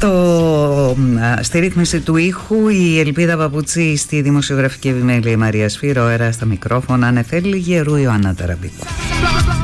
Στη ρύθμιση του ήχου η Ελπίδα Παπουτσή, στη δημοσιογραφική επιμέλεια η Μαρία Σφύρο, αέρα στα μικρόφωνα Νεφέλη Γερού, Ιωάννα Ταραμπίκου.